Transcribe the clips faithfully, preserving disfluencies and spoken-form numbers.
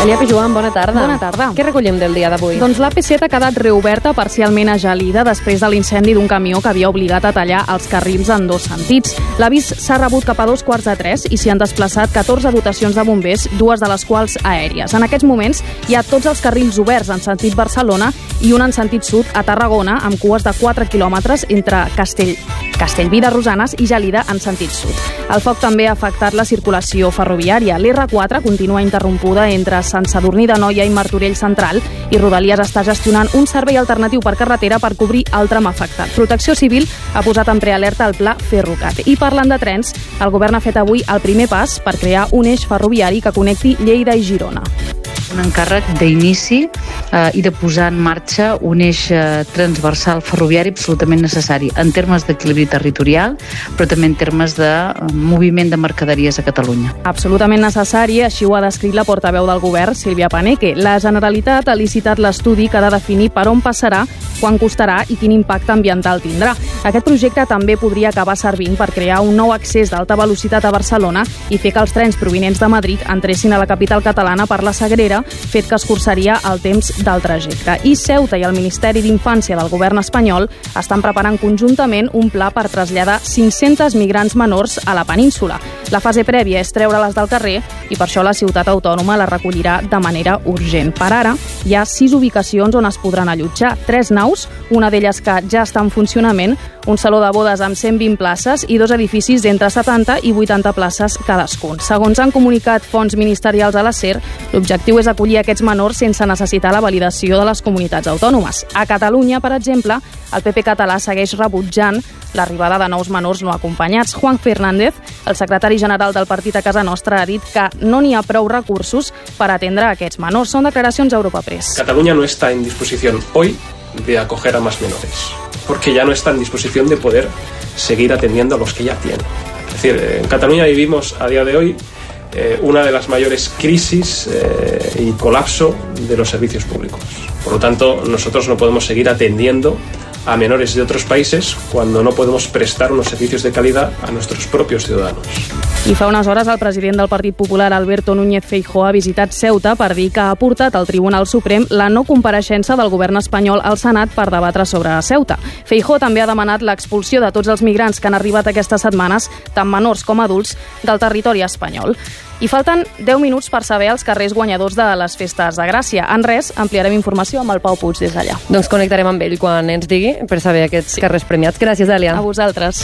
Celia Pijuan, bona tarda. Bona tarda. Què recollim del dia d'avui? Doncs l'A P set ha quedat reoberta parcialment a Gelida després de l'incendi d'un camió que havia obligat a tallar els carrils en dos sentits. L'avís s'ha rebut cap a dos quarts de tres i s'hi han desplaçat catorze dotacions de bombers, dues de les quals aèries. En aquests moments hi ha tots els carrils oberts en sentit Barcelona i un en sentit sud a Tarragona, amb cues de quatre quilòmetres entre Castell, Castellví de Rosanes i Gelida en sentit sud. El foc també ha afectat la circulació ferroviària. L'R quatre continua interrompuda entre Sant Sadurní d'Anoia i Martorell Central i Rodalies està gestionant un servei alternatiu per carretera per cobrir el tram afectat. Protecció Civil ha posat en prealerta el pla Ferrocat. I parlant de trens, el govern ha fet avui el primer pas per crear un eix ferroviari que connecti Lleida i Girona. Un encàrrec d'inici eh, i de posar en marxa un eix eh, transversal ferroviari absolutament necessari en termes d'equilibri territorial, però també en termes de eh, moviment de mercaderies a Catalunya. Absolutament necessari, així ho ha descrit la portaveu del govern, Sílvia Paneque. La Generalitat ha licitat l'estudi que ha de definir per on passarà, quan costarà i quin impacte ambiental tindrà. Aquest projecte també podria acabar servint per crear un nou accés d'alta velocitat a Barcelona i fer que els trens provinents de Madrid entressin a la capital catalana per la Sagrera, fet que escurçaria el temps del trajecte. I Ceuta i el Ministeri d'Infància del govern espanyol estan preparant conjuntament un pla per traslladar cinc-cents migrants menors a la península. La fase prèvia és treure-les del carrer i per això la ciutat autònoma la recollirà de manera urgent. Per ara, hi ha sis ubicacions on es podran allotjar, tres naus, una d'elles que ja està en funcionament, un saló de bodes amb cent vint places i dos edificis d'entre setanta i vuitanta places cadascun. Segons han comunicat fonts ministerials a la SER, l'objectiu és acollir aquests menors sense necessitar la validació de les comunitats autònomes. A Catalunya, per exemple, el P P català segueix rebutjant l'arribada de nous menors no acompanyats. Juan Fernández, el secretari general del partit a casa nostra, ha dit que no n'hi ha prou recursos per atendre aquests menors. Són declaracions a Europa Press. Cataluña no está en disposición hoy de acoger a más menores, porque ya no está en disposición de poder seguir atendiendo a los que ya tiene. Es decir, en Cataluña vivimos a día de hoy eh, una de las mayores crisis eh, y colapso de los servicios públicos. Por lo tanto, nosotros no podemos seguir atendiendo a menores de otros países cuando no podemos prestar unos servicios de calidad a nuestros propios ciudadanos. I fa unes hores el president del Partit Popular, Alberto Núñez Feijóo, ha visitat Ceuta per dir que ha portat al Tribunal Suprem la no compareixença del govern espanyol al Senat per debatre sobre Ceuta. Feijóo també ha demanat l'expulsió de tots els migrants que han arribat aquestes setmanes, tant menors com adults, del territori espanyol. I falten deu minuts per saber els carrers guanyadors de les festes de Gràcia. En res, ampliarem informació amb el Pau Puig des d'allà. Doncs connectarem amb ell quan ens digui per saber aquests sí. carrers premiats. Gràcies, Dèlia. A vosaltres.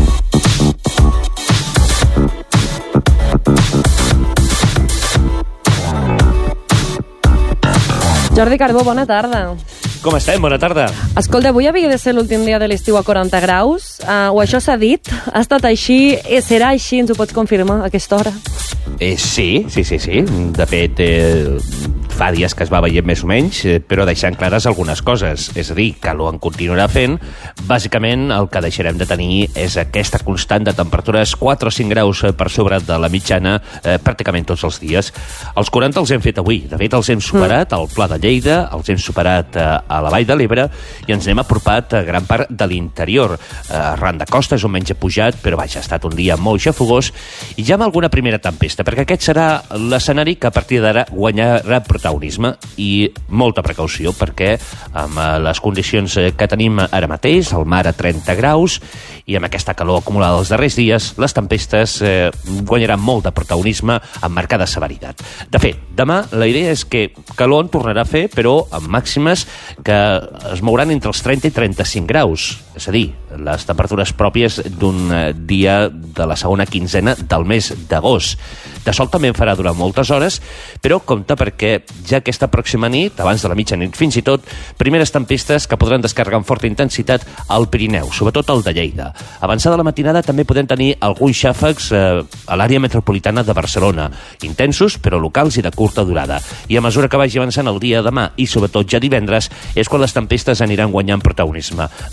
Jordi Carbó, bona tarda. Com estem? Bona tarda. Escolta, avui havia de ser l'últim dia de l'estiu a quaranta graus, uh, o això s'ha dit? Ha estat així? Eh, serà així? Ens ho pots confirmar a aquesta hora? Eh, sí, sí, sí, sí. De fet, eh, fa dies que es va veient més o menys, eh, però deixant clares algunes coses. És a dir, calor en continuarà fent. Bàsicament, el que deixarem de tenir és aquesta constant de temperatures quatre o cinc graus per sobre de la mitjana eh, pràcticament tots els dies. Els quaranta els hem fet avui. De fet, els hem superat al Pla de Lleida, els hem superat eh, a la Vall de l'Ebre i ens hem apropat a gran part de l'interior. Eh, arran de costa és on menys ha pujat, però vaja, ha estat un dia molt xafogós i ja amb alguna primera tempesta, perquè aquest serà l'escenari que a partir d'ara guanyarà protagonisme i molta precaució, perquè amb les condicions que tenim ara mateix, el mar a trenta graus i amb aquesta calor acumulada els darrers dies, les tempestes eh, guanyaran molt de protagonisme amb marcada severitat. De fet, demà la idea és que calor en tornarà a fer, però amb màximes que es mouran entre els trenta i trenta-cinc graus, és a dir, les temperatures pròpies d'un dia de la segona quinzena del mes d'agost. De sol també en farà durant moltes hores, però compte perquè ja aquesta pròxima nit, abans de la mitjanit fins i tot, primeres tempestes que podran descarregar amb forta intensitat al Pirineu, sobretot al de Lleida. Avançada la matinada també podem tenir alguns xàfecs eh, a l'àrea metropolitana de Barcelona, intensos però locals i de curta durada. I a mesura que vagi avançant el dia demà i sobretot ja divendres és quan les tempestes aniran guanyant protagonisme. No ha de ploure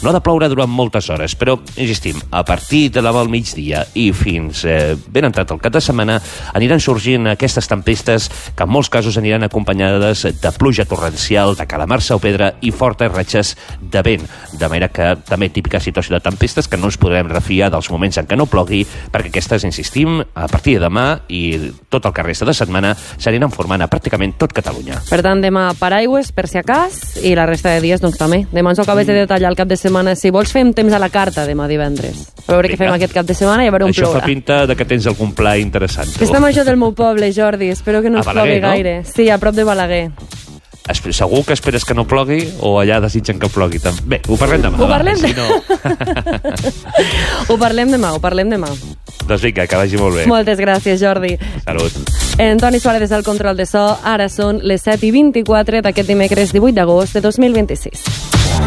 encara durant moltes hores, però, insistim, a partir de demà al migdia i fins eh, ben entrat el cap de setmana aniran sorgint aquestes tempestes que en molts casos aniran acompanyades de pluja torrencial, de calamarsa o pedra i fortes ratxes de vent. De manera que també típica situació de tempestes que no ens podrem refiar dels moments en què no plogui, perquè aquestes, insistim, a partir de demà i tot el que resta de setmana s'aniran formant a pràcticament tot Catalunya. Per tant, demà paraigües, per si acas, i la resta de dies, doncs també. Demà ens ho acabes de detallar el cap de setmana. Si vols, fem temps a la carta demà divendres. A veure què fem aquest cap de setmana i a veure on Això plourà. fa pinta de que tens algun pla interessant. Que està major del meu poble, Jordi. Espero que no A ens Balaguer, plogui no? gaire. Sí, a prop de Balaguer. Espe- Segur que esperes que no plogui o allà desitgen que plogui també? Bé, ho parlem demà. Ho va, parlem si demà. no... Ho parlem demà, ho parlem demà. Doncs vinga, que vagi molt bé. Moltes gràcies, Jordi. Salut. Antoni Suárez des del control de so. Ara són les set i vint-i-quatre d'aquest dimecres divuit d'agost de dos mil vint-i-sis.